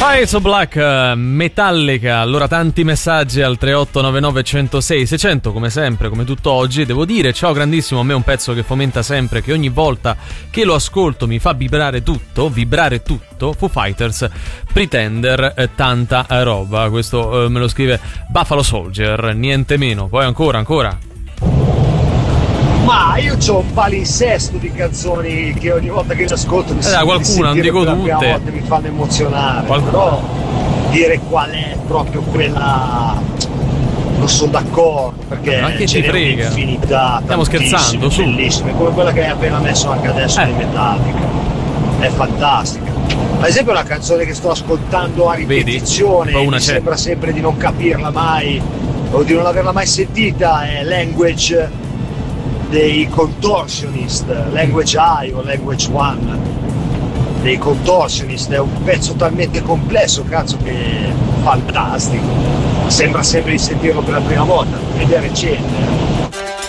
Fade to Black, Metallica. Allora, tanti messaggi al 3899 106 600, come sempre, come tutto oggi. Devo dire, ciao grandissimo, a me è un pezzo che fomenta sempre, che ogni volta che lo ascolto mi fa vibrare tutto. Foo Fighters, Pretender, tanta roba. Questo me lo scrive Buffalo Soldier, niente meno. Poi ancora. Ma io c'ho un palinsesto di canzoni che ogni volta che ci ascolto qualcuna, non dico tutte, mi fanno emozionare. Qualcuno. Però dire qual è proprio quella non sono d'accordo, perché ma che ce ti n'è frega? un'infinità, Stiamo scherzando, su. bellissime, come quella che hai appena messo anche adesso di Metallica. È fantastica. Ad esempio una canzone che sto ascoltando a ripetizione, mi sembra sempre di non capirla mai o di non averla mai sentita, è Language dei Contortionist, Language I o Language One dei Contortionist. È un pezzo talmente complesso, cazzo, che è fantastico, sembra sempre di sentirlo per la prima volta ed è recente.